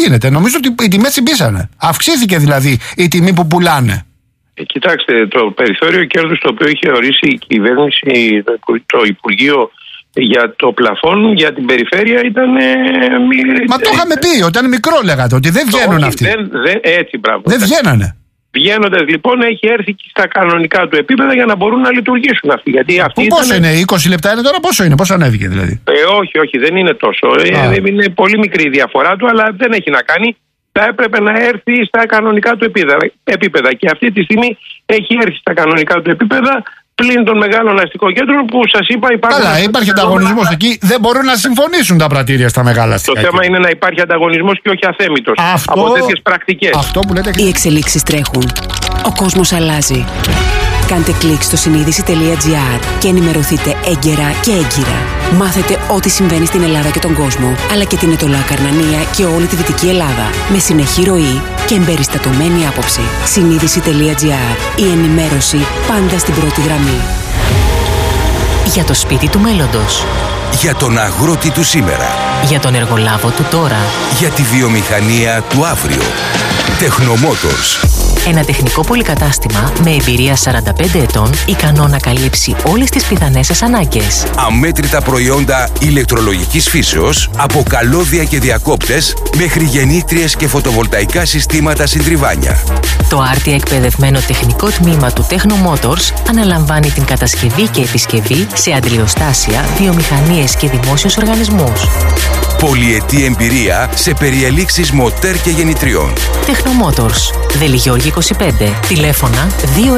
γίνεται? Νομίζω ότι οι τιμές συμπήσανε. Αυξήθηκε δηλαδή η τιμή που πουλάνε. Κοιτάξτε, το περιθώριο κέρδους το οποίο είχε ορίσει η κυβέρνηση, το Υπουργείο για το πλαφόν, για την περιφέρεια ήταν. Μα το είχαμε πει, όταν είναι μικρό λέγατε, ότι δεν βγαίνουν αυτοί. Έτσι, μπράβο. Δεν βγαίνανε. Βγαίνοντας λοιπόν, έχει έρθει στα κανονικά του επίπεδα για να μπορούν να λειτουργήσουν αυτοί. Γιατί αυτοί πόσο είναι, 20 λεπτά είναι τώρα, πόσο είναι, πόσο ανέβηκε δηλαδή? Όχι, δεν είναι τόσο. Είναι πολύ μικρή η διαφορά του, αλλά δεν έχει να κάνει. Θα έπρεπε να έρθει στα κανονικά του επίπεδα. Και αυτή τη στιγμή έχει έρθει στα κανονικά του επίπεδα, πλην των μεγάλων αστικών κέντρων που σας είπα υπάρχουν. Καλά, υπάρχει ανταγωνισμός εκεί. Δεν μπορούν να συμφωνήσουν τα πρατήρια στα μεγάλα αστικά. Το θέμα είναι να υπάρχει ανταγωνισμός και όχι αθέμητος από τέτοιες πρακτικές. Αυτό που λέτε. Οι εξελίξεις τρέχουν. Ο κόσμος αλλάζει. Κάντε κλικ στο συνείδηση.gr και ενημερωθείτε έγκαιρα και έγκυρα. Μάθετε ό,τι συμβαίνει στην Ελλάδα και τον κόσμο, αλλά και την Ετωλά Καρνανία και όλη τη Δυτική Ελλάδα. Με συνεχή ροή και εμπεριστατωμένη άποψη. Συνείδηση.gr. Η ενημέρωση πάντα στην πρώτη γραμμή. Για το σπίτι του μέλλοντος. Για τον αγρότη του σήμερα. Για τον εργολάβο του τώρα. Για τη βιομηχανία του αύριο. Τεχνομότορς. Ένα τεχνικό πολυκατάστημα με εμπειρία 45 ετών, ικανό να καλύψει όλες τις πιθανές σας ανάγκες. Αμέτρητα προϊόντα ηλεκτρολογικής φύσεως, από καλώδια και διακόπτες μέχρι γεννήτριες και φωτοβολταϊκά συστήματα συντριβάνια. Το άρτια εκπαιδευμένο τεχνικό τμήμα του Technomotors αναλαμβάνει την κατασκευή και επισκευή σε αντλιοστάσια, βιομηχανίες και δημόσιους οργανισμούς. Πολυετή εμπειρία σε περιελήξεις μοτέρ και γεννητριών. Technomotors. Βελιγιώργη 25. Τηλέφωνα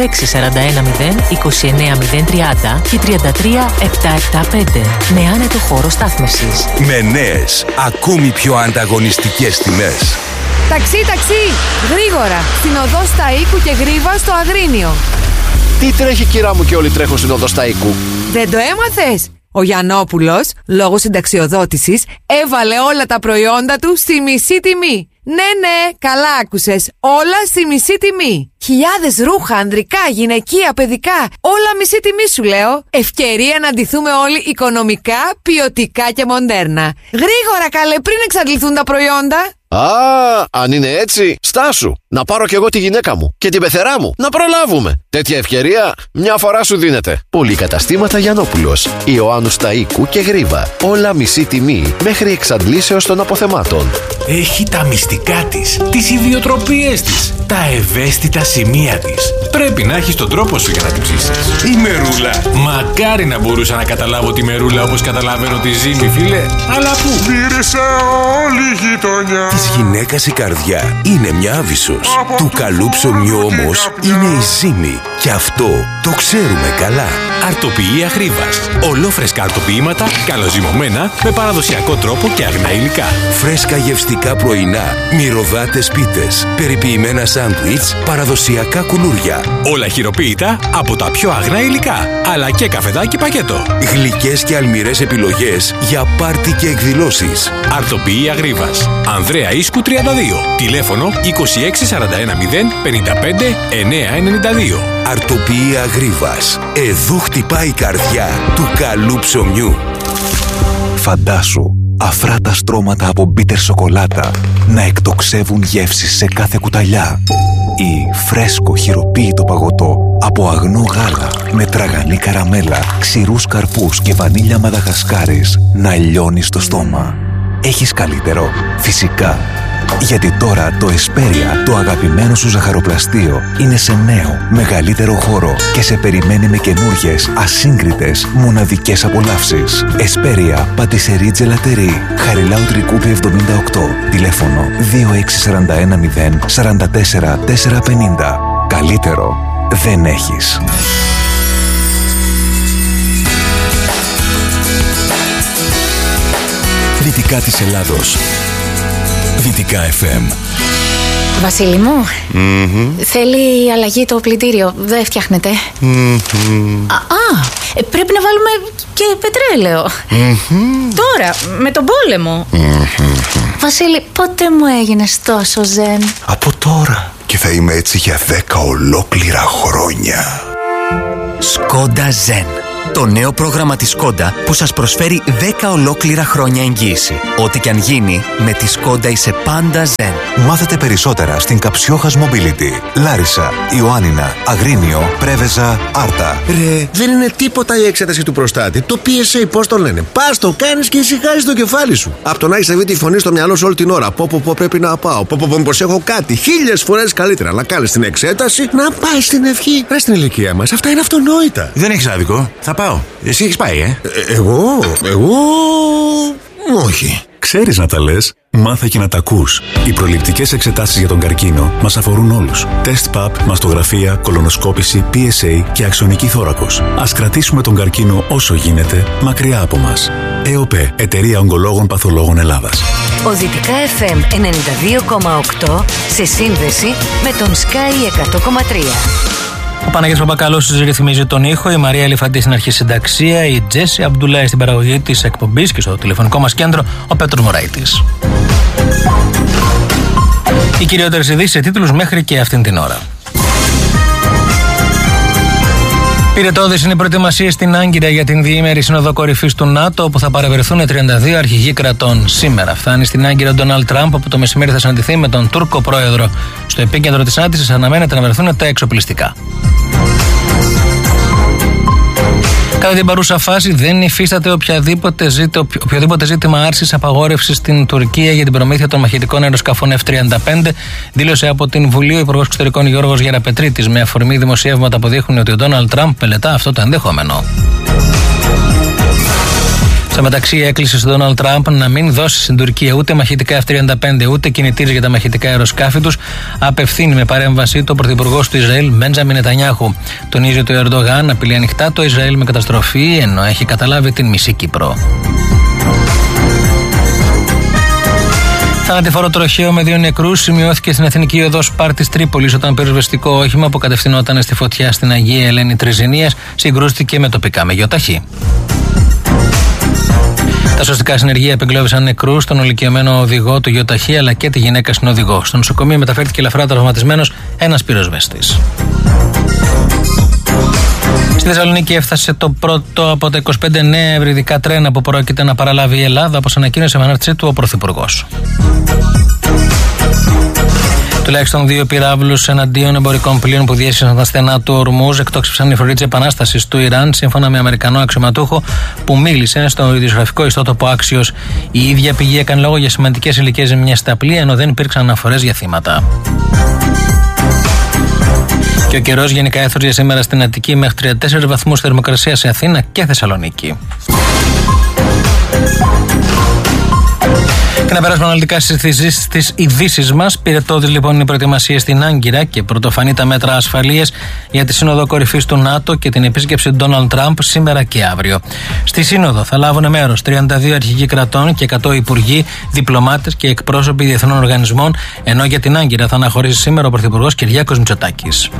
26410 29030 και 33775. Με άνετο χώρο στάθμευσης. Με νέες, ακόμη πιο ανταγωνιστικές τιμές. Ταξί! Γρήγορα! Στην οδό Σταΐκου και Γρίβα στο Αγρίνιο. Τι τρέχει, κυρά μου, και όλοι τρέχουν στην οδό Σταΐκου? Δεν το έμαθες? Ο Γιαννόπουλος, λόγω συνταξιοδότησης, έβαλε όλα τα προϊόντα του στη μισή τιμή. Ναι, καλά άκουσες. Όλα στη μισή τιμή. Χιλιάδες ρούχα, ανδρικά, γυναικεία, παιδικά. Όλα μισή τιμή σου λέω. Ευκαιρία να ντυθούμε όλοι οικονομικά, ποιοτικά και μοντέρνα. Γρήγορα καλέ, πριν εξαντληθούν τα προϊόντα. Αν είναι έτσι, στάσου. Να πάρω κι εγώ τη γυναίκα μου και την πεθερά μου. Να προλάβουμε. Τέτοια ευκαιρία μια φορά σου δίνεται. Πολυκαταστήματα Γιαννόπουλος, Ιωάννου Σταΐκου και Γρίβα. Όλα μισή τιμή μέχρι εξαντλήσεως των αποθεμάτων. Έχει τα μυστικά της, τις ιδιοτροπίες της, τα ευαίσθητα σημεία της. Πρέπει να έχεις τον τρόπο σου για να την ψήσεις. Η μερούλα. Μακάρι να μπορούσα να καταλάβω τη μερούλα όπως καταλαβαίνω τη ζύμη, φίλε. Αλλά πού? Μύρισε όλη η γειτονιά. Της γυναίκας η καρδιά είναι μια άβυσσος. Του καλού ψωμιού όμως είναι η ζύμη. Και αυτό το ξέρουμε καλά. Αρτοποιία Γρίβας. Ολόφρεσκα αρτοποιήματα, καλοζυμωμένα, με παραδοσιακό τρόπο και αγνά υλικά. Φρέσκα γευστικά πρωινά, μυρωδάτες πίτες, περιποιημένα σάντουιτς, παραδοσιακά κουλούρια. Όλα χειροποίητα από τα πιο αγνά υλικά, αλλά και καφεδάκι πακέτο. Γλυκές και αλμυρές επιλογές για πάρτι και εκδηλώσεις. Αρτοποιία Γρίβας. Ανδρέα Ίσκου 32. Τηλέφωνο 26410 55 992. Αρτοποιία Γρίβας. Εδού χτυπάει η καρδιά του καλού ψωμιού. Φαντάσου αφράτα στρώματα από μπίτερ σοκολάτα να εκτοξεύουν γεύσεις σε κάθε κουταλιά, ή φρέσκο χειροποίητο παγωτό από αγνό γάλα με τραγανή καραμέλα, ξηρούς καρπούς και βανίλια μαδαγασκάρης να λιώνει στο στόμα. Έχεις καλύτερο? Φυσικά. Γιατί τώρα το Εσπέρια, το αγαπημένο σου ζαχαροπλαστείο, είναι σε νέο, μεγαλύτερο χώρο και σε περιμένει με καινούργιες, ασύγκριτες, μοναδικές απολαύσεις. Εσπέρια, πατησερί τζελατερί, Χαριλάου Τρικούπη 78, τηλέφωνο 26410 44 450. Καλύτερο δεν έχεις. Δυτικά της Ελλάδος. Δυτικά FM. Βασίλη μου, θέλει αλλαγή το πλυντήριο. Δεν φτιάχνεται. Πρέπει να βάλουμε και πετρέλαιο. Τώρα, με τον πόλεμο. Βασίλη, πότε μου έγινες τόσο ζεν? Από τώρα. Και θα είμαι έτσι για 10 ολόκληρα χρόνια. Σκόντα Ζεν. Το νέο πρόγραμμα της Skoda που σας προσφέρει 10 ολόκληρα χρόνια εγγύηση. Ό,τι και αν γίνει, με τη Skoda είσαι πάντα ζεν. Μάθετε περισσότερα στην Καψιόχας Mobility. Λάρισα, Ιωάννινα, Αγρίνιο, Πρέβεζα, Άρτα. Ρε, δεν είναι τίποτα η εξέταση του προστάτη. Το PSA, πώς το λένε. Πας, το κάνεις και ησυχάζεις το κεφάλι σου. Απ' το να έχεις τη φωνή στο μυαλό σου όλη την ώρα. Πω, πρέπει να πάω. Πως έχω κάτι. 1000 φορές καλύτερα να κάνεις την εξέταση, να πάει στην ευχή. Ρε, στην ηλικία μας, αυτά είναι αυτονόητα. Δεν έχεις άδικο. Θα πάω. Εσύ έχεις πάει, Εγώ. Όχι. Ξέρεις να τα λες, μάθε και να τα ακούς. Οι προληπτικές εξετάσεις για τον καρκίνο μας αφορούν όλους. Τεστ ΠΑΠ, μαστογραφία, κολονοσκόπηση, PSA και αξονική θώρακος. Ας κρατήσουμε τον καρκίνο όσο γίνεται μακριά από μας. ΕΟΠΕ, Εταιρεία Ογκολόγων Παθολόγων Ελλάδας. Ο Δυτικά FM 92,8 σε σύνδεση με τον Sky 100,3. Ο Παναγιώτης Παπακαλός ρυθμίζει τον ήχο, η Μαρία Ελεφαντή στην αρχισυνταξία, η Τζέσι Αμπντουλάη στην παραγωγή της εκπομπής και στο τηλεφωνικό μας κέντρο ο Πέτρος Μωραΐτης. Οι κυριότερες ειδήσεις σε τίτλους μέχρι και αυτήν την ώρα. Πυρετώδης είναι οι προετοιμασίες στην Άγκυρα για την διήμερη Σύνοδο Κορυφής του ΝΑΤΟ, όπου θα παρευρεθούν 32 αρχηγοί κρατών. Σήμερα φτάνει στην Άγκυρα ο Ντόναλντ Τραμπ, όπου το μεσημέρι θα συναντηθεί με τον Τούρκο πρόεδρο. Στο επίκεντρο της συνάντησης αναμένεται να βρεθούν τα εξοπλιστικά. Κατά την παρούσα φάση δεν υφίσταται οποιοδήποτε ζήτημα άρσης απαγόρευσης στην Τουρκία για την προμήθεια των μαχητικών αεροσκαφών F-35, δήλωσε από την Βουλή ο Υπουργός Εξωτερικών Γιώργος Γεραπετρίτης, με αφορμή δημοσιεύματα που δείχνουν ότι ο Ντόναλντ Τραμπ μελετά αυτό το ενδεχόμενο. Στο μεταξύ, έκλεισε στον Ντόναλντ Τραμπ να μην δώσει στην Τουρκία ούτε μαχητικά F-35 ούτε κινητήρες για τα μαχητικά αεροσκάφη τους, απευθύνει με παρέμβασή του ο πρωθυπουργός του Ισραήλ Μπέντζαμιν Νετανιάχου. Τονίζει ότι ο Ερντογάν απειλεί ανοιχτά το Ισραήλ με καταστροφή, ενώ έχει καταλάβει την μισή Κύπρο. Θανατηφόρο τροχαίο με 2 νεκρούς σημειώθηκε στην Εθνική Οδό Σπάρτης Τρίπολης όταν πυροσβεστικό όχημα που κατευθυνόταν στη φωτιά στην Αγία Ελένη Τριζηνίας συγκρούστηκε με τοπικά μεγιοταχή. Τα σωστικά συνεργεία επεγκλώβησαν νεκρούς, τον ηλικιωμένο οδηγό του γεωταχή αλλά και τη γυναίκα συνοδηγό. Στο νοσοκομείο μεταφέρθηκε ελαφρά τραυματισμένος ένας πυροσβέστης. Στη Θεσσαλονίκη έφτασε το πρώτο από τα 25 νέα ευρυδικά τρένα που πρόκειται να παραλάβει η Ελλάδα, όπως ανακοίνωσε με ανάρτησή του ο Πρωθυπουργός. Τουλάχιστον 2 πυράβλους εναντίον εμπορικών πλοίων που διέσχισαν τα στενά του Ορμούζ εκτόξευσαν οι φορείς της Επανάστασης του Ιράν, σύμφωνα με Αμερικανό αξιωματούχο που μίλησε στο ειδησιογραφικό ιστότοπο Άξιος. Η ίδια πηγή έκανε λόγο για σημαντικές υλικές ζημιές στα πλοία, ενώ δεν υπήρξαν αναφορές για θύματα. Και ο καιρός γενικά έθωσε για σήμερα στην Αττική μέχρι 34 βαθμούς θερμοκρασία σε Αθήνα και Θεσσαλονίκη. Και να περάσουμε αναλυτικά στις ειδήσεις μας. Πυρετώδης λοιπόν είναι οι προετοιμασίες στην Άγκυρα και πρωτοφανή τα μέτρα ασφαλείας για τη Σύνοδο Κορυφής του ΝΑΤΟ και την επίσκεψη του Ντόναλντ Τραμπ σήμερα και αύριο. Στη Σύνοδο θα λάβουν μέρος 32 αρχηγοί κρατών και 100 υπουργοί, διπλωμάτες και εκπρόσωποι διεθνών οργανισμών, ενώ για την Άγκυρα θα αναχωρήσει σήμερα ο Πρωθυπουργός Κυριάκος Μητσοτάκης.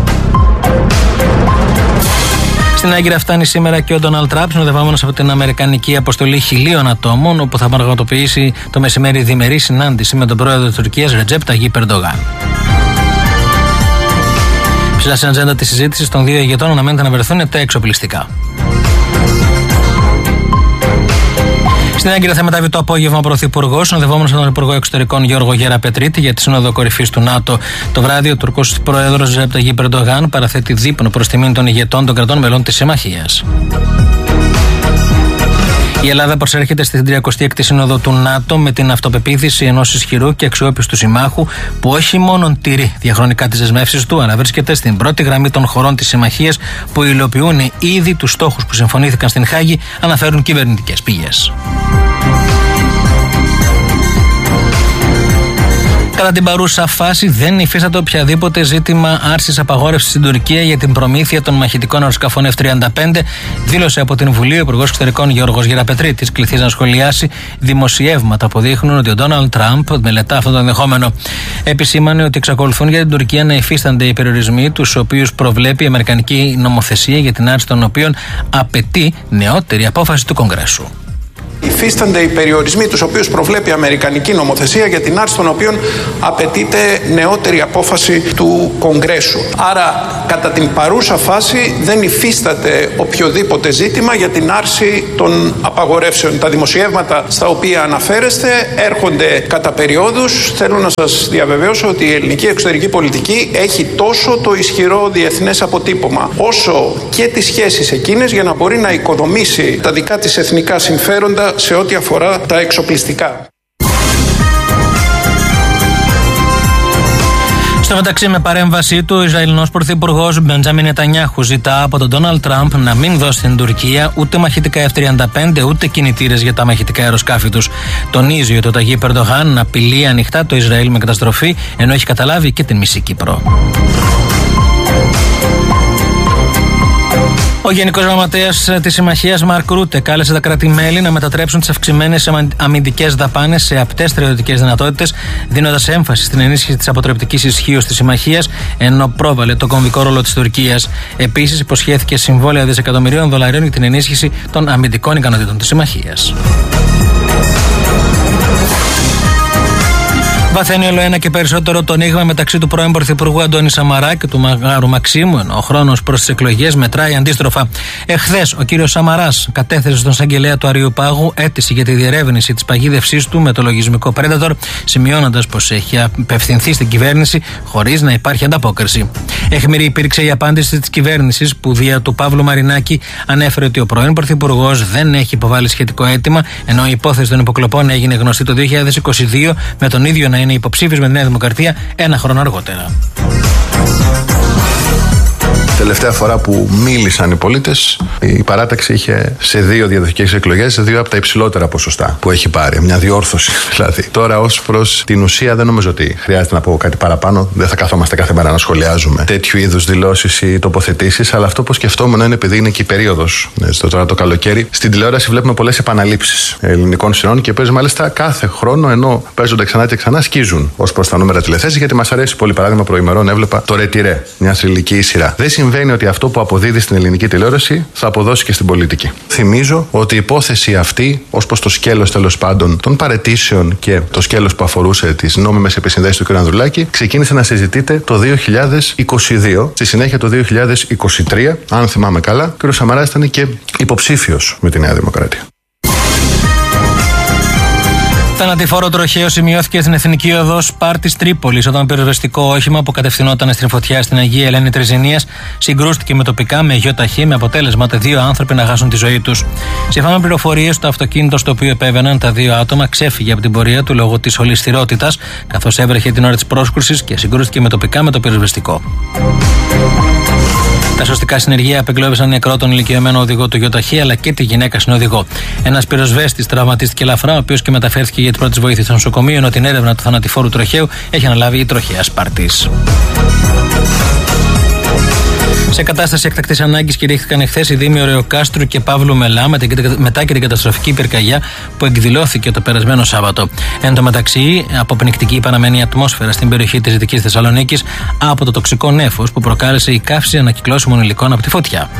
Στην Άγκυρα φτάνει σήμερα και ο Ντόναλντ Τραμπ, συνοδευόμενος από την Αμερικανική αποστολή 1.000 ατόμων, όπου θα πραγματοποιήσει το μεσημέρι διμερή συνάντηση με τον πρόεδρο της Τουρκίας Ρετζέπ Ταγίπ Ερντογάν. Ψηλά στην ατζέντα της συζήτησης των 2 ηγετών αναμένεται να βρεθούν τα εξοπλιστικά. Στην Άγκυρα θα μεταβεί το απόγευμα ο Πρωθυπουργός, συνοδευόμενος από τον Υπουργό Εξωτερικών Γιώργο Γεραπετρίτη για τη Σύνοδο Κορυφής του ΝΑΤΟ. Το βράδυ, ο Τουρκός Πρόεδρος Ρετζέπ Ταγίπ Ερντογάν παραθέτει δείπνο προς τιμήν των ηγετών των κρατών μελών της Συμμαχίας. Η Ελλάδα προσέρχεται στην 36η Σύνοδο του ΝΑΤΟ με την αυτοπεποίθηση ενός ισχυρού και αξιόπιστου συμμάχου που όχι μόνο τηρεί διαχρονικά τις δεσμεύσεις του, αλλά βρίσκεται στην πρώτη γραμμή των χωρών της Συμμαχίας που υλοποιούν ήδη τους στόχους που συμφωνήθηκαν στην Χάγη, αναφέρουν κυβερνητικές πηγές. Κατά την παρούσα φάση δεν υφίσταται οποιαδήποτε ζήτημα άρσης απαγόρευσης στην Τουρκία για την προμήθεια των μαχητικών αεροσκαφών F-35, δήλωσε από την Βουλή ο Υπουργός Εξωτερικών Γιώργος Γεραπετρίτης, κληθής να σχολιάσει δημοσιεύματα που δείχνουν ότι ο Ντόναλντ Τραμπ μελετά αυτό το ενδεχόμενο. Επισήμανε ότι εξακολουθούν για την Τουρκία να υφίστανται οι περιορισμοί, τους οποίους προβλέπει η Αμερικανική νομοθεσία, για την άρση των οποίων απαιτεί νεότερη απόφαση του Κογκρέσου. Υφίστανται οι περιορισμοί τους οποίους προβλέπει η Αμερικανική νομοθεσία, για την άρση των οποίων απαιτείται νεότερη απόφαση του Κογκρέσου. Άρα, κατά την παρούσα φάση δεν υφίσταται οποιοδήποτε ζήτημα για την άρση των απαγορεύσεων. Τα δημοσιεύματα στα οποία αναφέρεστε έρχονται κατά περιόδους. Θέλω να σας διαβεβαιώσω ότι η ελληνική εξωτερική πολιτική έχει τόσο το ισχυρό διεθνές αποτύπωμα, όσο και τις σχέσεις εκείνες για να μπορεί να οικοδομήσει τα δικά της εθνικά συμφέροντα σε ό,τι αφορά τα εξοπλιστικά. Στο μεταξύ, με παρέμβασή του, ο Ισραηλινός Πρωθυπουργός Μπεντζάμιν Νετανιάχου ζητά από τον Ντόναλντ Τραμπ να μην δώσει στην Τουρκία ούτε μαχητικά F-35 ούτε κινητήρες για τα μαχητικά αεροσκάφη τους. Τονίζει ότι ο Ταγίπ Ερντογάν απειλεί ανοιχτά το Ισραήλ με καταστροφή, ενώ έχει καταλάβει και την μισή Κύπρο. Ο Γενικός Γραμματέας της Συμμαχίας Μαρκ Ρούτε κάλεσε τα κράτη-μέλη να μετατρέψουν τις αυξημένες αμυντικές δαπάνες σε απτές στρατιωτικές δυνατότητες, δίνοντας έμφαση στην ενίσχυση της αποτρεπτικής ισχύως της Συμμαχίας, ενώ πρόβαλε το κομβικό ρόλο της Τουρκίας. Επίσης, υποσχέθηκε συμβόλαια δισεκατομμυρίων δολαρίων για την ενίσχυση των αμυντικών ικανοτήτων της Συμμαχίας. Βαθαίνει όλο ένα και περισσότερο το ανοίγμα μεταξύ του πρώην Πρωθυπουργού Αντώνη Σαμαρά και του Μαγάρου Μαξίμου, ενώ ο χρόνος προς τις εκλογές μετράει αντίστροφα. Εχθές, ο κύριος Σαμαράς κατέθεσε στον εισαγγελέα του Αριουπάγου αίτηση για τη διερεύνηση της παγίδευσής του με το λογισμικό Predator, σημειώνοντας πως έχει απευθυνθεί στην κυβέρνηση χωρίς να υπάρχει ανταπόκριση. Αιχμηρή υπήρξε η απάντηση της κυβέρνησης, που δια του Παύλου Μαρινάκη ανέφερε ότι ο πρώην Πρωθυπουργός δεν έχει υποβάλει σχετικό αίτημα, ενώ η υπόθεση των υποκλοπών έγινε γνωστή το 2022, με τον ίδιο να είναι υποψήφιος με τη Νέα Δημοκρατία ένα χρόνο αργότερα. Τελευταία φορά που μίλησαν οι πολίτες, η παράταξη είχε σε 2 διαδοχικές εκλογές, σε 2 από τα υψηλότερα ποσοστά που έχει πάρει. Μια διόρθωση δηλαδή. Τώρα, ως προς την ουσία, δεν νομίζω ότι χρειάζεται να πω κάτι παραπάνω. Δεν θα καθόμαστε κάθε μέρα να σχολιάζουμε τέτοιου είδους δηλώσεις ή τοποθετήσεις, αλλά αυτό που σκεφτόμουν είναι, επειδή είναι και η περίοδος, τώρα το καλοκαίρι, στην τηλεόραση βλέπουμε πολλές επαναλήψεις ελληνικών σειρών και παίζει μάλιστα κάθε χρόνο, ενώ παίζονται ξανά και ξανά, σκίζουν ως προς τα νούμερα τηλεθέσεις, γιατί μας αρέσει πολύ. Παράδειγμα, προημερών έβλεπα το Ρετυρέ, μια θρυλική σειρά. Δεν συμβαίνει ότι αυτό που αποδίδει στην ελληνική τηλεόραση θα αποδώσει και στην πολιτική. Θυμίζω ότι η υπόθεση αυτή, ως προς το σκέλος τέλος πάντων των παραιτήσεων και το σκέλος που αφορούσε τις νόμιμες επισυνδέσεις του κ. Ανδρουλάκη, ξεκίνησε να συζητείται το 2022. Στη συνέχεια το 2023, αν θυμάμαι καλά, ο κ. Σαμαράς ήταν και υποψήφιος με τη Νέα Δημοκρατία. Θανατηφόρο τροχαίο σημειώθηκε στην Εθνική Οδό Σπάρτης Τρίπολης, όταν πυροσβεστικό όχημα που κατευθυνόταν στην φωτιά στην Αγία Ελένη Τριζηνίας συγκρούστηκε με τοπικά με γιοταχή, με αποτέλεσμα τα 2 άνθρωποι να χάσουν τη ζωή τους. Σύμφωνα με πληροφορίες, το αυτοκίνητο στο οποίο επέβαιναν τα 2 άτομα ξέφυγε από την πορεία του λόγω της ολισθηρότητας, καθώς έβρεχε την ώρα της πρόσκρουσης και συγκρούστηκε με τοπικά με το πυροσβεστικό. Τα σωστικά συνεργεία απεγκλώβησαν νεκρό τον ηλικιωμένο οδηγό του γιοταχή, αλλά και τη γυναίκα συνοδηγό. Ένας πυροσβέστης τραυματίστηκε ελαφρά, ο οποίος και μεταφέρθηκε για τις πρώτες βοήθειες στο νοσοκομείο, ενώ την έρευνα του θανατηφόρου τροχαίου έχει αναλάβει η τροχαία Σπάρτης. Σε κατάσταση έκτακτης ανάγκης κηρύχθηκαν εχθές οι δήμοι Ωρεοκάστρου και Παύλου Μελά μετά και την καταστροφική πυρκαγιά που εκδηλώθηκε το περασμένο Σάββατο. Εν τω μεταξύ, αποπνικτική παραμένει η ατμόσφαιρα στην περιοχή της Δυτικής Θεσσαλονίκης από το τοξικό νέφος που προκάλεσε η καύση ανακυκλώσιμων υλικών από τη φωτιά.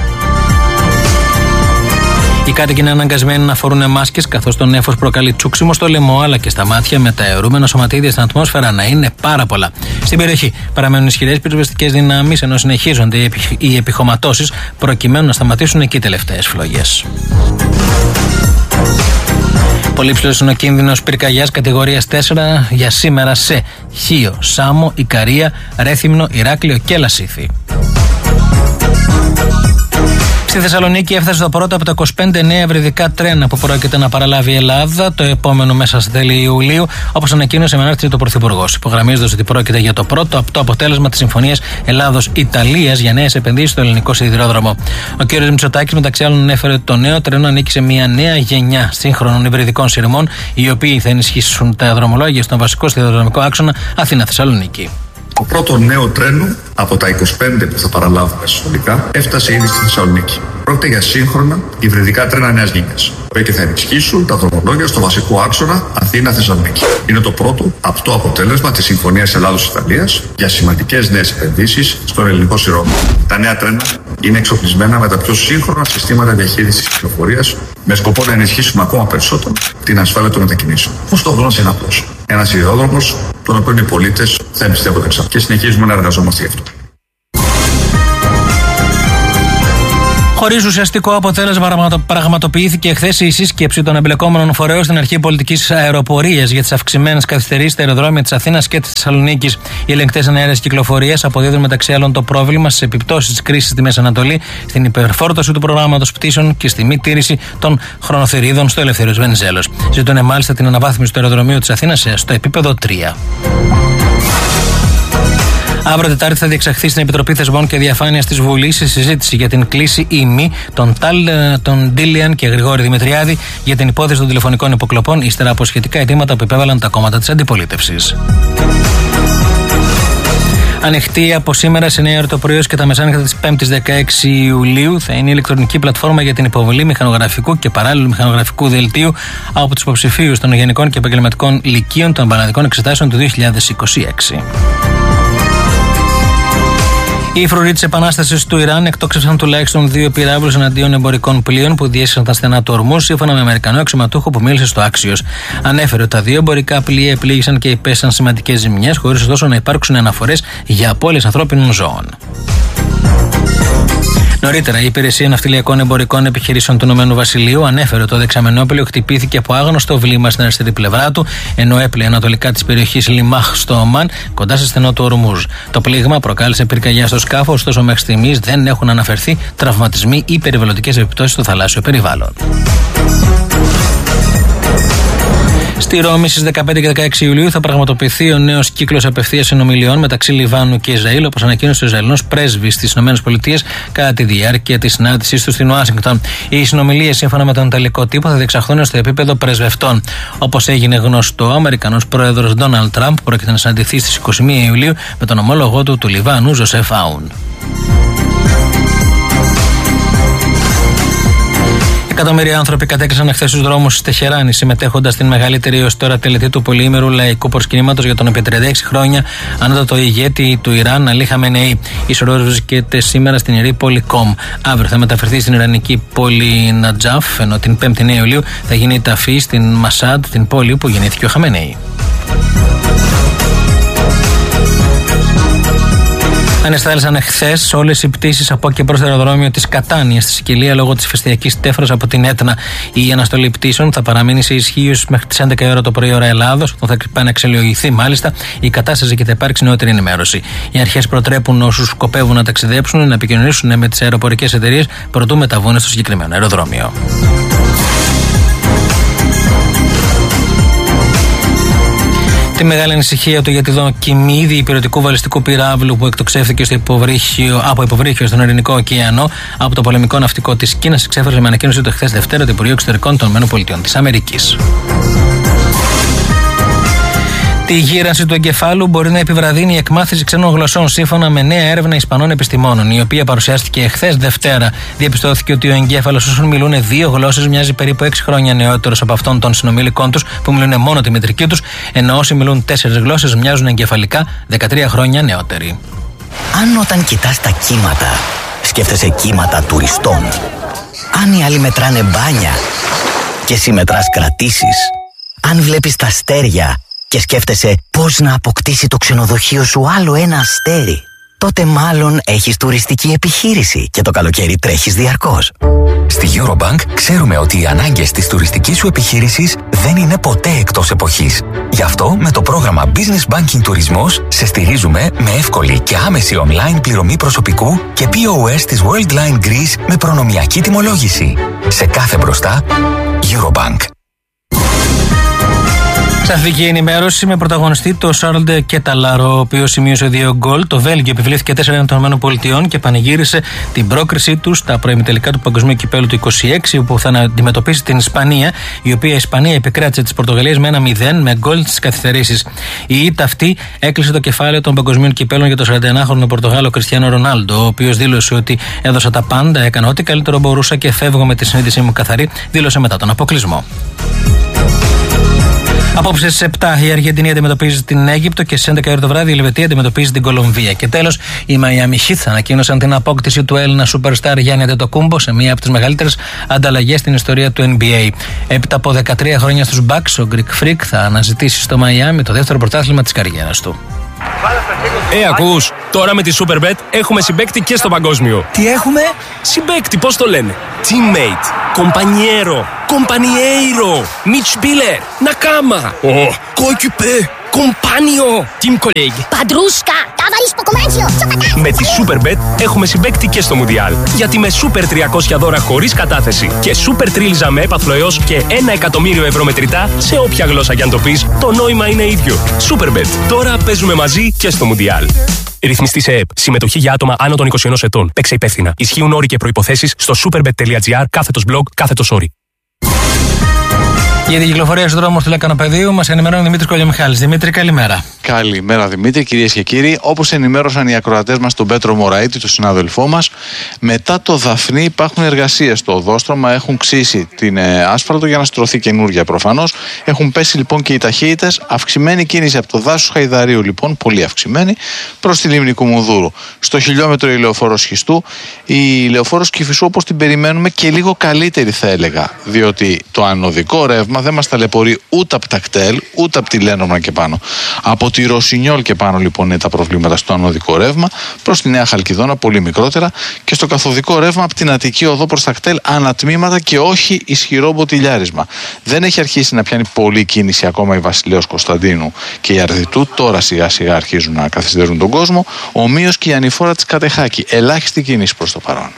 Οι κάτοικοι είναι αναγκασμένοι να φορούν μάσκες, καθώς το νέφος προκαλεί τσούξιμο στο λαιμό αλλά και στα μάτια, με τα αιωρούμενα σωματίδια στην ατμόσφαιρα να είναι πάρα πολλά. Στην περιοχή παραμένουν ισχυρές πυροσβεστικές δυνάμεις, ενώ συνεχίζονται οι επιχωματώσεις προκειμένου να σταματήσουν εκεί οι τελευταίες φλόγες. Πολύ ψηλός είναι ο κίνδυνος πυρκαγιάς κατηγορίας 4 για σήμερα σε Χίο, Σάμο, Ικαρία, Ρέθυμνο, Ηράκλειο και Λασίθι. Στη Θεσσαλονίκη έφτασε το πρώτο από τα 25 νέα ευρυδικά τρένα που πρόκειται να παραλάβει η Ελλάδα το επόμενο μέσα στα τέλη Ιουλίου, όπως ανακοίνωσε με ανάρτηση το Πρωθυπουργός, υπογραμμίζοντας ότι πρόκειται για το πρώτο απτό αποτέλεσμα της Συμφωνίας Ελλάδος-Ιταλίας για νέες επενδύσεις στο ελληνικό σιδηρόδρομο. Ο κ. Μητσοτάκης, μεταξύ άλλων, ανέφερε ότι το νέο τρένο ανήκει σε μια νέα γενιά σύγχρονων υβριδικών σειρμών, οι οποίοι θα ενισχύσουν τα δρομολόγια στον βασικό σιδηροδρομικό άξονα Αθήνα-Θεσσαλονίκη. Το πρώτο νέο τρένο από τα 25 που θα παραλάβουμε συνολικά έφτασε ήδη στη Θεσσαλονίκη. Πρόκειται για σύγχρονα υβριδικά τρένα νέας γενιάς, που θα ενισχύσουν τα δρομολόγια στο βασικό άξονα Αθήνα-Θεσσαλονίκη. Είναι το πρώτο απτό αποτέλεσμα της Συμφωνίας Ελλάδος-Ιταλίας για σημαντικές νέες επενδύσεις στον ελληνικό σιδηρόδρομο. Τα νέα τρένα είναι εξοπλισμένα με τα πιο σύγχρονα συστήματα διαχείρισης κυκλοφορίας, με σκοπό να ενισχύσουμε ακόμα περισσότερο την ασφάλεια των μετακινήσεων. Ο στόχος είναι απλός. Ένας σιδηρόδρομος, τον οποίο οι πολίτες θα εμπιστεύονται ξανά. Και συνεχίζουμε να εργαζόμαστε γι' αυτό. Χωρίς ουσιαστικό αποτέλεσμα, πραγματοποιήθηκε εχθές η σύσκεψη των εμπλεκόμενων φορέων στην Αρχή Πολιτικής Αεροπορίας για τις αυξημένες καθυστερήσεις στα αεροδρόμια της Αθήνας και της Θεσσαλονίκης. Οι ελεγκτές αέρας κυκλοφορίας αποδίδουν μεταξύ άλλων το πρόβλημα στις επιπτώσεις της κρίσης στη Μέση Ανατολή, στην υπερφόρτωση του προγράμματος πτήσεων και στη μη τήρηση των χρονοθυρίδων στο Ελευθέριος Βενιζέλος. Ζητούν μάλιστα την αναβάθμιση του αεροδρομίου της Αθήνας στο επίπεδο 3. Αύριο Τετάρτη θα διεξαχθεί στην Επιτροπή Θεσμών και Διαφάνειας της Βουλής η συζήτηση για την κλήση ή μη των Ντίλιαν και Γρηγόρη Δημητριάδη για την υπόθεση των τηλεφωνικών υποκλοπών, ύστερα από σχετικά αιτήματα που υπέβαλαν τα κόμματα της αντιπολίτευσης. Ανοιχτή από σήμερα σε 9 ώρα το πρωί έως και τα μεσάνυχτα της 5ης 16 Ιουλίου θα είναι η ηλεκτρονική πλατφόρμα για την υποβολή μηχανογραφικού και παράλληλου μηχανογραφικού δελτίου από τους υποψηφίους των γενικών και επαγγελματικών λυκείων των πανελλαδικών εξετάσεων του 2026. Οι φρουροί της Επανάστασης του Ιράν εκτόξευσαν τουλάχιστον 2 πυράβλους εναντίον εμπορικών πλοίων που διέσχισαν τα στενά του Ορμούζ, σύμφωνα με Αμερικανό αξιωματούχο που μίλησε στο Άξιος. Ανέφερε ότι τα 2 εμπορικά πλοία επλήγησαν και υπέστησαν σημαντικές ζημιές, χωρίς ωστόσο να υπάρξουν αναφορές για απώλειες ανθρώπινων ζώων. Νωρίτερα, η Υπηρεσία Ναυτιλιακών Εμπορικών Επιχειρήσεων του Ηνωμένου Βασιλείου ανέφερε ότι το δεξαμενόπλαιο χτυπήθηκε από άγνωστο βλήμα στην αριστερή πλευρά του, ενώ έπλεε ανατολικά της περιοχής Λιμάχ στο Ομάν, κοντά σε στενό του Ορμούζ. Το πλήγμα προκάλεσε πυρκαγιά στο σκάφος, ωστόσο μέχρι στιγμής δεν έχουν αναφερθεί τραυματισμοί ή περιβαλλοντικές επιπτώσεις στο θαλάσσιο περιβάλλον. Στη Ρώμη στις 15 και 16 Ιουλίου θα πραγματοποιηθεί ο νέος κύκλος απευθείας συνομιλιών μεταξύ Λιβάνου και Ισραήλ, όπως ανακοίνωσε ο Ισραηλινός πρέσβης στις ΗΠΑ κατά τη διάρκεια της συνάντησής του στην Ουάσιγκτον. Οι συνομιλίες, σύμφωνα με τον Ιταλικό τύπο, θα διεξαχθούν στο επίπεδο πρεσβευτών. Όπως έγινε γνωστό, ο Αμερικανός πρόεδρος Ντόναλντ Τραμπ πρόκειται να συναντηθεί στις 21 Ιουλίου με τον ομόλογό του Λιβάνου, Ζοσέφ Άουν. Εκατομμύρια άνθρωποι κατέκλυσαν εχθές στους δρόμους της Τεχεράνης, συμμετέχοντας στην μεγαλύτερη έως τώρα τελετή του πολυήμερου λαϊκού προσκυνήματος για τον επί 36 χρόνια ανώτατο ηγέτη του Ιράν, Αλί Χαμενεή. Η σωρός βρίσκεται σήμερα στην ιερή πόλη Κομ. Αύριο θα μεταφερθεί στην ιρανική πόλη Νατζάφ, ενώ την 5η Ιουλίου θα γίνει η ταφή στην Μασάντ, την πόλη που γεννήθηκε ο Χαμενεή. Ανεστάλησαν εχθές όλες οι πτήσεις από και προς το αεροδρόμιο της Κατάνιας στη Σικελία λόγω της ηφαιστειακής τέφρας από την Έτνα. Η αναστολή πτήσεων θα παραμείνει σε ισχύ μέχρι τις 11 ώρα το πρωί ώρα Ελλάδος, όταν θα πάει να αξιολογηθεί μάλιστα η κατάσταση και θα υπάρξει νεότερη ενημέρωση. Οι αρχές προτρέπουν όσους σκοπεύουν να ταξιδέψουν να επικοινωνήσουν με τις αεροπορικές εταιρείες προτού μεταβούν στο συγκεκριμένο αεροδρόμιο. Τη μεγάλη ανησυχία του για τη δοκιμή διυπηρωτικού βαλιστικού πυράβλου που εκτοξεύθηκε από υποβρύχιο στον Ειρηνικό ωκεανό από το πολεμικό ναυτικό της Κίνας εξέφρασε με ανακοίνωση του χθες Δευτέρα το Υπουργείο Εξωτερικών των ΗΠΑ. Τη γύρανση του εγκεφάλου μπορεί να επιβραδύνει η εκμάθηση ξένων γλωσσών, σύμφωνα με νέα έρευνα Ισπανών επιστημόνων, η οποία παρουσιάστηκε εχθές Δευτέρα. Διαπιστώθηκε ότι ο εγκέφαλος όσων μιλούν 2 γλώσσες μοιάζει περίπου 6 χρόνια νεότερος από αυτόν των συνομιλικών τους που μιλούν μόνο τη μητρική τους, ενώ όσοι μιλούν 4 γλώσσες μοιάζουν εγκεφαλικά 13 χρόνια νεότεροι. Αν όταν κοιτάς τα κύματα, σκέφτεσαι κύματα τουριστών. Αν οι άλλοι μετράνε μπάνια και εσύ μετράς κρατήσεις. Αν βλέπεις τα αστέρια και σκέφτεσαι πώς να αποκτήσει το ξενοδοχείο σου άλλο ένα αστέρι, τότε μάλλον έχεις τουριστική επιχείρηση και το καλοκαίρι τρέχεις διαρκώς. Στη Eurobank ξέρουμε ότι οι ανάγκες της τουριστικής σου επιχείρησης δεν είναι ποτέ εκτός εποχής. Γι' αυτό με το πρόγραμμα Business Banking Τουρισμός σε στηρίζουμε με εύκολη και άμεση online πληρωμή προσωπικού και POS της Worldline Greece με προνομιακή τιμολόγηση. Σε κάθε μπροστά, Eurobank. Σταθερή ενημέρωση με πρωταγωνιστή το Σάρλντε Κέταλαρο, ο οποίος σημείωσε 2 γκολ. Το Βέλγιο επιβλήθηκε 4 των ΗΠΑ και πανηγύρισε την πρόκρισή του στα προημιτελικά του Παγκοσμίου Κυπέλλου του 26, όπου θα αντιμετωπίσει την Ισπανία, η οποία η Ισπανία επικράτησε τις Πορτογαλίες με 1-0 με γκολ στις καθυστερήσεις. Η ήττα αυτή έκλεισε το κεφάλαιο των Παγκοσμίων Κυπέλλων για το 41χρονο Πορτογάλο Κριστιάνο Ρονάλντο, ο οποίος δήλωσε ότι έδωσα τα πάντα, έκανα ό,τι καλύτερο μπορούσα και φεύγω με τη συνείδησή μου καθαρή, δήλωσε μετά τον αποκλεισμό. Απόψε στις 7 η Αργεντινή αντιμετωπίζει την Αίγυπτο και στις 11 η ώρα το βράδυ η Ελβετία αντιμετωπίζει την Κολομβία. Και τέλος, οι Miami Heat ανακοίνωσαν την απόκτηση του Έλληνα superstar Γιάννη Αντετοκούμπο σε μία από τις μεγαλύτερες ανταλλαγές στην ιστορία του NBA. Έπειτα από 13 χρόνια στους Bucks, ο Greek Freak θα αναζητήσει στο Miami το δεύτερο πρωτάθλημα της καριέρας του. Ακούς, τώρα με τη Superbet έχουμε συμπαίκτη και στο παγκόσμιο. Τι έχουμε? Συμπαίκτη, πώς το λένε? Teammate, compañero, compañeiro, Mitspieler, Nakama, coéquipier, compagno, team colleague. Παντρούσκα, ταβαρίς στο κομμάτσιο. Με τη Superbet έχουμε συμπαίκτη και στο Μουντιάλ. Γιατί με Super 300 δώρα χωρίς κατάθεση και Super Τρίλιζα με έπαθλο έως και 1 εκατομμύριο ευρώ μετρητά σε όποια γλώσσα κι αν το πεις, το νόημα είναι ίδιο. Superbet. Τώρα παίζουμε μαζί και στο Μουντιάλ. Ρυθμιστή σε ΕΠ. Συμμετοχή για άτομα άνω των 21 ετών. Παίξε υπεύθυνα. Ισχύουν όροι και προϋποθέσεις στο superbet.gr/blog/όροι. Για την κυκλοφορία στους δρόμους του Λεκανοπεδίου μας ενημερώνει ο Δημήτρης Κολιομιχάλης. Δημήτρη, καλημέρα. Καλημέρα Δημήτρη, κυρίες και κύριοι. Όπως ενημέρωσαν οι ακροατές μας τον Πέτρο Μωραήτη, τον συνάδελφό μας, μετά το Δαφνί υπάρχουν εργασίες στο οδόστρωμα. Έχουν ξύσει την άσφαλτο για να στρωθεί καινούργια προφανώς. Έχουν πέσει λοιπόν και οι ταχύτητες. Αυξημένη κίνηση από το δάσος Χαϊδαρίου λοιπόν, πολύ αυξημένη, προς τη λίμνη Κουμουνδούρου. Στο χιλιόμετρο η λεωφόρος Χιστού, η λεωφόρος Κηφισού όπως την περιμένουμε και λίγο καλύτερη θα έλεγα. Διότι το ανωδικό ρεύμα δεν μας ταλαιπωρεί ούτε από τα κτέλ, ούτε από τη Λένορμα και πάνω. Από τη Ρωσινιόλ και πάνω λοιπόν είναι τα προβλήματα στο ανωδικό ρεύμα, προς τη Νέα Χαλκιδόνα πολύ μικρότερα, και στο καθοδικό ρεύμα από την Αττική Οδό προς τα κτέλ ανατμήματα και όχι ισχυρό μποτιλιάρισμα. Δεν έχει αρχίσει να πιάνει πολλή κίνηση ακόμα η Βασιλέως Κωνσταντίνου και η Αρδιτού, τώρα σιγά σιγά αρχίζουν να καθυστερούν τον κόσμο, ομοίως και η ανηφόρα της Κατεχάκη. Ελάχιστη κίνηση προς το παρόν.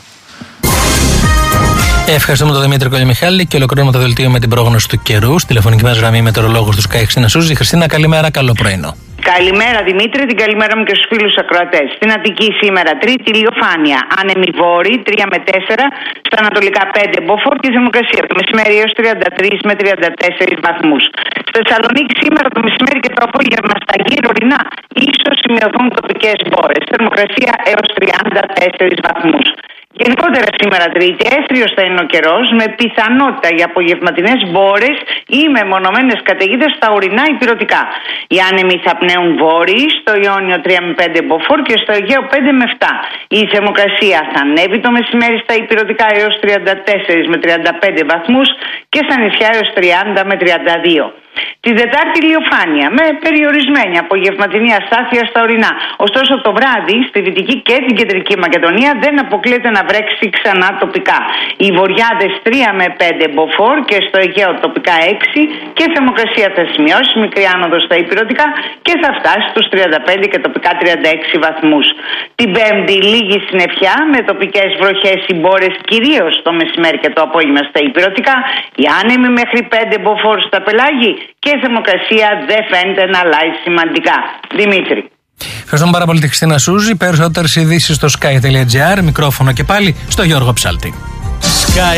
Ευχαριστούμε τον Δημήτρη Κολιομιχάλη και ολοκληρώνουμε το δελτίο με την πρόγνωση του καιρού. Στη τηλεφωνική μας γραμμή μετεωρολόγος του Sky Χριστίνα Σούζη. Χριστίνα, καλημέρα, καλό πρωινό. Καλημέρα Δημήτρη, την καλημέρα μου και στους φίλους ακροατές. Στην Αττική σήμερα Τρίτη ηλιοφάνεια, άνεμη βόρη 3 με 4, στα ανατολικά 5 μποφόρ και θερμοκρασία το μεσημέρι έως 33 με 34 βαθμούς. Στη Θεσσαλονίκη σήμερα το μεσημέρι και το απόγευμα στα γύρω ορεινά ίσως σημειωθούν τοπικές μπόρες, θερμοκρασία έως 34 βαθμούς. Γενικότερα σήμερα Τρίτη, έθριος θα είναι ο καιρός με πιθανότητα για απογευματινές μπόρες ή μεμονωμένες καταιγίδες στα ορεινά υπηρετικά. Οι άνεμοι θα πνέουν βόρειοι, στο Ιόνιο 3 με 5 μποφόρ και στο Αιγαίο 5 με 7. Η θερμοκρασία θα ανέβει το μεσημέρι στα υπηρετικά έως 34 με 35 βαθμούς και στα νησιά έως 30 με 32. Την Δετάρτη ηλιοφάνεια με περιορισμένη απογευματινή αστάθεια στα ορεινά. Ωστόσο το βράδυ στη Δυτική και την Κεντρική Μακεδονία δεν αποκλείεται να βρέξει ξανά τοπικά. Οι βορειάδες 3 με 5 μποφόρ και στο Αιγαίο τοπικά 6 και θερμοκρασία θα σημειώσει μικρή άνοδο στα υπηρετικά και θα φτάσει στους 35 και τοπικά 36 βαθμούς. Την Πέμπτη λίγη συννεφιά με τοπικές βροχές ή μπόρες κυρίως το μεσημέρι και το απόγευμα στα υπηρετικά. Οι άνεμοι μέχρι 5 μποφόρ στα πελάγη και η θερμοκρασία δεν φαίνεται να αλλάζει σημαντικά. Δημήτρη. Ευχαριστούμε πάρα πολύ τη Χριστίνα Σούζη. Περισσότερες ειδήσεις στο sky.gr. Μικρόφωνο και πάλι στο Γιώργο Ψάλτη. Sky